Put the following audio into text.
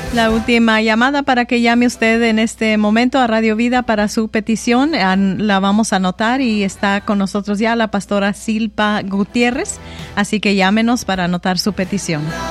La última llamada para que llame usted en este momento a Radio Vida para su petición. La vamos a anotar y está con nosotros ya la pastora Silpa Gutiérrez. Así que llámenos para anotar su petición.